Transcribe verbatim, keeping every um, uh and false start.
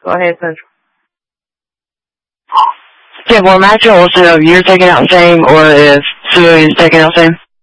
Go ahead, Central. Yeah, will Matt also, you're taking out same, or if Sue is taking out same?